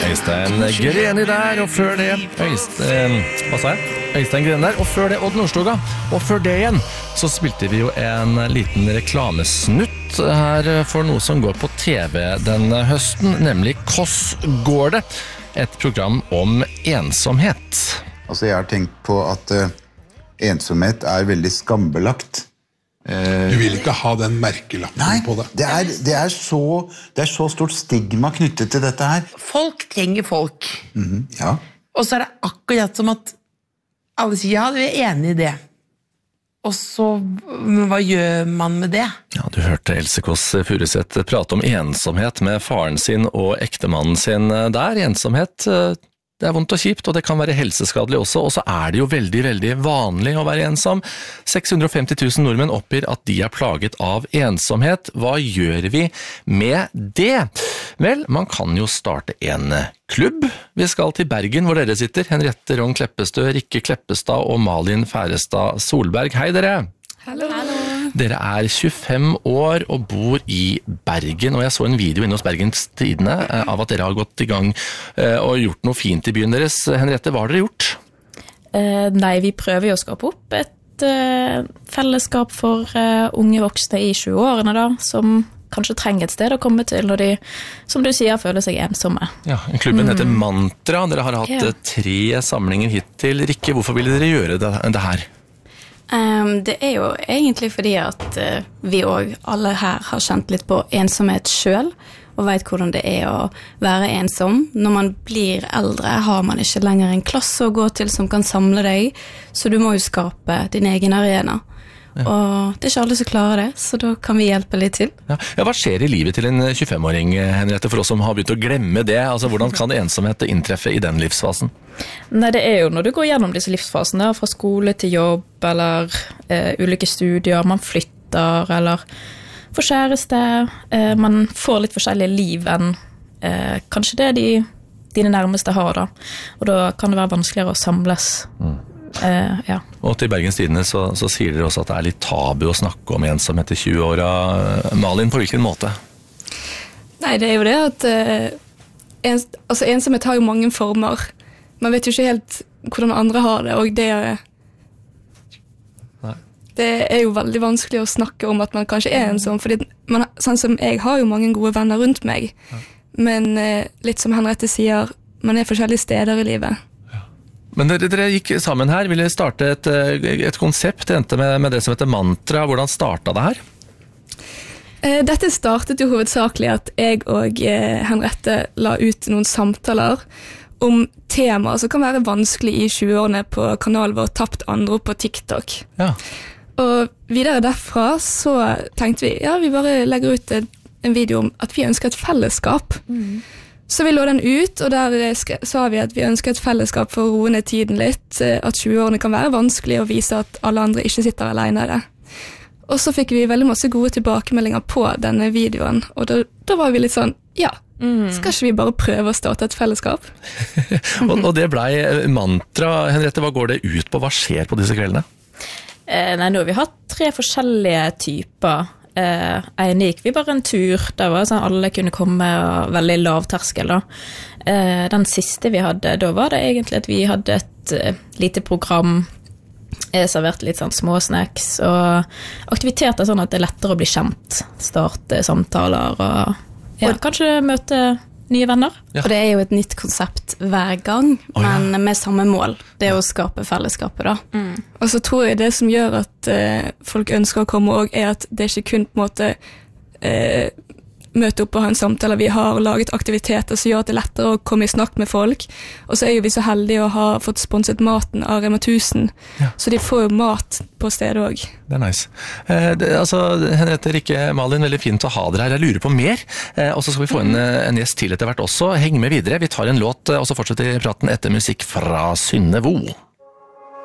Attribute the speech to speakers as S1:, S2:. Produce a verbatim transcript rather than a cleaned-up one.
S1: Øystein Greni der, og før det Øystein, hva sa jeg? Øystein Greni der, og før det Odd Nordstoga. Og før det igjen så spilte vi jo en liten reklamesnutt her for noe som går på T V denne høsten, nemlig Kåss går det, et program om ensomhet.
S2: Altså jeg har tenkt på at uh, ensomhet er veldig skambelagt.
S3: Du vil ikke ha den merkelappen
S2: Nei,
S3: på det.
S2: det er, det, er så, det er så stort stigma knyttet til dette her.
S4: Folk trenger folk.
S2: Mm-hmm, ja.
S4: Og så er det akkurat som at alle sier, ja, du er enig i det. Og så, hva gjør man med det?
S1: Ja, du hørte Else Kåss Furuseth prate om ensomhet med faren sin og ektemannen sin der. Ensomhet, det er vondt og kjipt, og det kan være helseskadelig også, og så er det jo veldig, veldig vanlig å være ensom. seks hundre og femti tusen nordmenn oppgir at de er plaget av ensomhet. Hva gjør vi med det? Vel, man kan jo starte en klubb. Vi skal til Bergen, hvor dere sitter. Henriette Rong Kleppestø, Rikke Kleppestad og Malin Færestad Solberg. Hei dere!
S5: Hallo. Hallo.
S1: Dere er tjuefem år og bor i Bergen, og jeg så en video inne hos Bergens Tidende av at dere har gått i gang og gjort noe fint i byen deres. Henriette, hva har dere gjort?
S5: Uh, nei, vi prøver jo å skape opp et uh, fellesskap for uh, unge voksne i tjue-årene da, som kanskje trenger et sted å komme til når de, som du sier, føler seg ensomme.
S1: Ja, klubben mm. heter Mantra. Dere har hatt
S5: ja.
S1: tre samlinger hittil. Rikke, hvorfor ville dere gjøre det, det her?
S6: Um, det er jo egentlig fordi at uh, vi også, alle her, har kjent litt på ensomhet selv, og vet hvordan det er å være ensom. Når man blir eldre, har man ikke lenger en klasse å gå til som kan samle deg, så du må jo skape din egen arena. Ja. Og det er ikke alle som klarer det, så da kan vi hjelpe litt til.
S1: Ja. Ja, hva skjer i livet til en tjuefem-åring, Henriette, for oss som har begynt å glemme det? Altså, hvordan kan ensomhet inntreffe i den livsfasen?
S5: Nei, det er jo når du går gjennom disse livsfasene, fra skole til jobb, eller eh, ulike studier, man flytter, eller får kjæreste, eh, man får litt forskjellige liv enn eh, kanskje det de, dine nærmeste har da. Og da kan det være vanskeligere å samles. Mm. Uh, ja.
S1: Og til Bergens Tidende så, så sier dere også at det er litt tabu å snakke om ensomhet i tjue-åra. Malin, på hvilken måte?
S7: Nei, det er jo det at uh, ens, altså ensomhet har jo mange former. Man vet jo ikke helt hvordan andre har det, og det, Nei. det er jo veldig vanskelig å snakke om at man kanskje er ensom, fordi man, sånn som jeg har jo mange gode venner rundt meg, ja. men uh, litt som Henriette sier, man er forskjellige steder i livet.
S1: Men dere, dere gikk sammen her, ville starte et, et konsept, det endte med, med det som heter Mantra. Hvordan startet det her?
S7: Dette startet jo hovedsakelig at jeg og Henriette la ut noen samtaler om temaer som kan være vanskelig i tjue-årene på kanalen vår Tapt andre på TikTok. Ja. Og videre derfra så tenkte vi, ja, vi bare legger ut en video om at vi ønsker et fellesskap. Mm. Så vi lå den ut, og der sa vi at vi ønsker et fellesskap for å roe ned tiden litt, at tjue-årene kan være vanskelig å vise at alle andre ikke sitter alene i det. Og så fikk vi veldig masse gode tilbakemeldinger på denne videoen, og da, da var vi litt sånn, ja, skal ikke vi bare prøve å starte et fellesskap?
S1: og, og det ble Mantra. Henriette, hva går det ut på? Hva skjer på disse kveldene?
S5: Eh, nei, nå har vi hatt tre forskjellige typer. Eh, en gikk vi bare en tur, der var sånn alle kunne komme, og veldig lav terskel da. Eh, den siste vi hadde, da var det egentlig at vi hadde et uh, lite program, eh, serverte litt sånn små snacks og aktiviteter sånn at det er lettere å bli kjent, starte samtaler og, ja. og kanskje møte nye venner.
S6: Ja. Og det er jo et nytt konsept hver gang, oh, men ja. med samme mål. Det er å skape fellesskapet da.
S7: Mm. Og så tror jeg det som gjør at uh, folk ønsker å komme også, er at det ikke kun på en måte uh, møte opp og ha en samtale. Vi har laget aktiviteter som gjør at det er lettere å komme i snakk med folk. Og så er jo vi så heldige å ha fått sponset maten av Rema tusen. Ja. Så de får jo mat på stedet også.
S1: Det er nice. Eh, det, altså, Henriette, Rikke, Malin, veldig fint å ha dere her. Jeg lurer på mer. Eh, og så skal vi få en, en gjest til etter hvert også. Heng med videre. Vi tar en låt, og så fortsetter praten etter musikk fra Synne Vo.